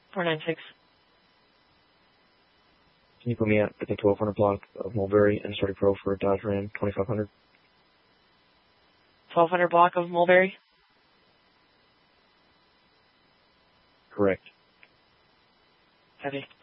496. Can you put me at the 1200 block of Mulberry and start a pro for a Dodge Ram 2500? 1200 block of Mulberry? Correct. Heavy.